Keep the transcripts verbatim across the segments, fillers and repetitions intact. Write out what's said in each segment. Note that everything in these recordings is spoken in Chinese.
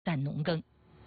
淡农耕。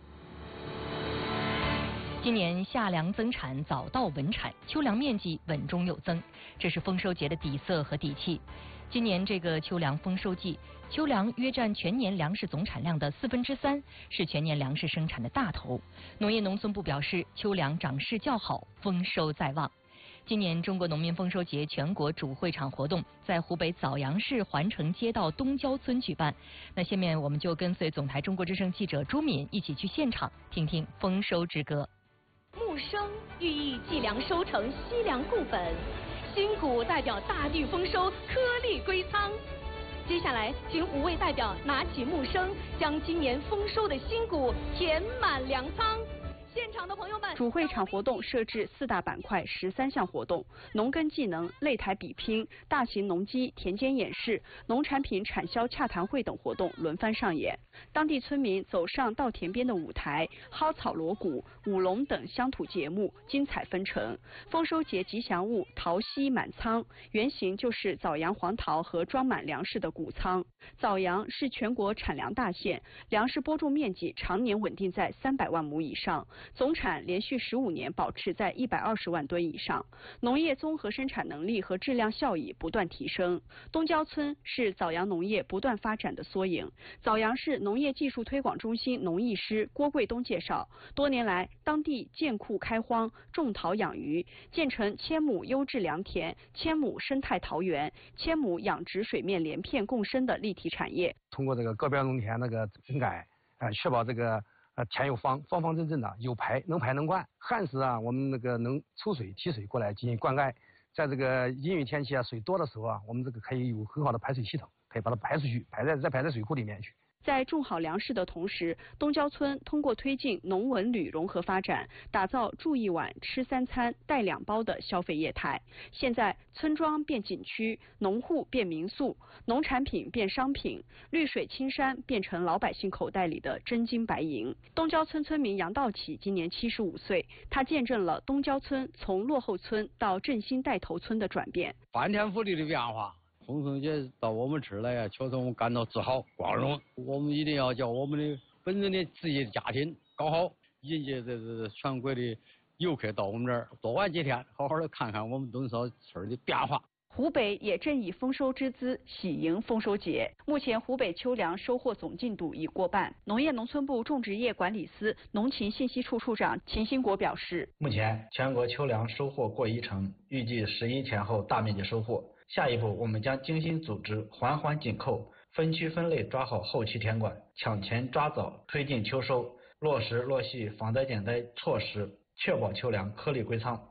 今年夏粮增产，早稻稳产，秋粮面积稳中有增，这是丰收节的底色和底气。今年这个秋粮丰收季，秋粮约占全年粮食总产量的四分之三，是全年粮食生产的大头。农业农村部表示，秋粮长势较好，丰收在望。今年中国农民丰收节全国主会场活动在湖北枣阳市环城街道东郊村举办。那下面我们就跟随总台中国之声记者朱敏一起去现场，听听丰收之歌。 木生寓意计粮收成，惜粮固本；新谷代表大地丰收，颗粒归仓。接下来，请五位代表拿起木生，将今年丰收的新谷填满粮仓。现场的朋友们， 主会场活动设置四大板块，十三项活动：农耕技能、擂台比拼、大型农机田间演示、农产品产销洽谈会等活动轮番上演。当地村民走上稻田边的舞台，蒿草锣鼓、舞龙等乡土节目精彩纷呈。丰收节吉祥物桃溪满仓，原型就是枣阳黄桃和装满粮食的谷仓。枣阳是全国产粮大县，粮食播种面积常年稳定在三百万亩以上。总产连续十五年保持在一百二十万吨以上，农业综合生产能力和质量效益不断提升。东郊村是枣阳农业不断发展的缩影。枣阳市农业技术推广中心农艺师郭贵东介绍，多年来当地建库开荒，种桃养鱼，建成千亩优质良田、千亩生态桃园、千亩养殖水面连片共生的立体产业。 通过这个个标农田那个整改，呃，确保这个。呃，田有方，方方正正的，有排，能排能灌。旱时啊，我们那个能抽水提水过来进行灌溉。在这个阴雨天气啊，水多的时候啊，我们这个可以有很好的排水系统，可以把它排出去，排在再排在水库里面去。 在种好粮食的同时，东郊村通过推进农文旅融合发展，打造住一晚、吃三餐、带两包的消费业态。现在，村庄变景区，农户变民宿，农产品变商品，绿水青山变成老百姓口袋里的真金白银。东郊村村民杨道启今年七十五岁，他见证了东郊村从落后村到振兴带头村的转变， 翻天覆地的变化。丰收节到我们这儿来呀，确实我们感到自豪、光荣。我们一定要叫我们的本人的职业家庭搞好，迎接这这全国的游客到我们这儿多玩几天，好好的看看我们东郊村的变化。 湖北也正以丰收之姿喜迎丰收节。目前，湖北秋粮收获总进度已过半。农业农村部种植业管理司农禽信息处处长秦兴国表示， 目前全国秋粮收获过一成，预计十一前后大面积收获。下一步，我们将精心组织，环环紧扣，分区分类抓好后期田管，抢前抓早，推进秋收，落实落细防灾减灾措施，确保秋粮颗粒归仓。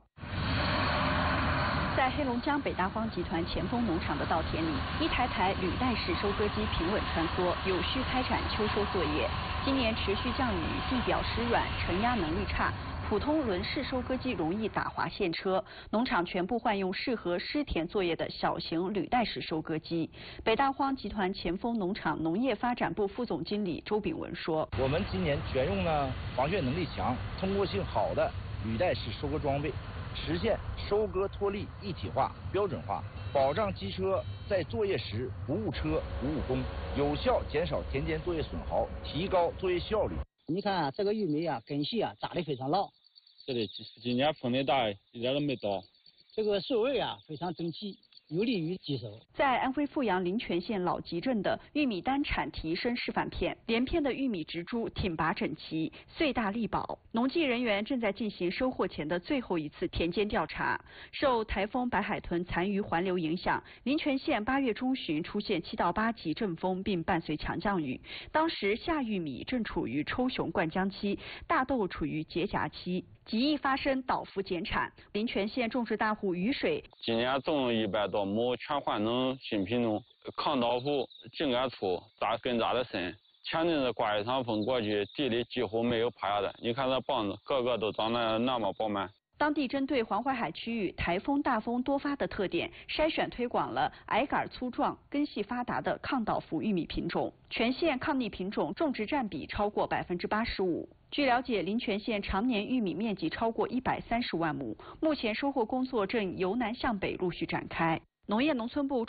在黑龙江北大荒集团前锋农场的稻田里，一台台履带式收割机平稳穿梭，有序开展秋收作业。今年持续降雨，地表湿软，承压能力差。普通轮式收割机容易打滑陷车，农场全部换用适合湿田作业的小型履带式收割机。北大荒集团前锋农场农业发展部副总经理周炳文说：“ 我们今年选用了防眩能力强、通过性好的履带式收割装备，实现收割脱粒一体化、标准化，保障机车在作业时不误车、不误工，有效减少田间作业损耗，提高作业效率。” 你看啊，这个玉米啊，根系啊扎得非常牢。 这里今年风力大，一点都没倒。 这个收尾啊非常整齐，有利于集收。 在安徽阜阳临泉县老集镇的玉米单产提升示范片，连片的玉米植株挺拔整齐，穗大力薄。农技人员正在进行收获前的最后一次田间调查。受台风白海豚残余环流影响，临泉县八月中旬出现七到八级阵风，并伴随强降雨。当时夏玉米正处于抽熊灌浆期，大豆处于结荚期。极易发生倒伏减产，临泉县种植大户雨水今年种了一百多亩全换成新品种，抗倒伏、茎干粗、扎根扎得深。前阵子刮一场风过去，地里几乎没有趴下的。你看这棒子，个个都长得那么饱满。 当地针对黄淮海区域台风大风多发的特点，筛选推广了矮杆粗壮、根系发达的抗倒伏玉米品种。全县抗逆品种种植占比超过百分之八十五。据了解，临泉县常年玉米面积超过一百三十万亩，目前收获工作正由南向北陆续展开。农业农村部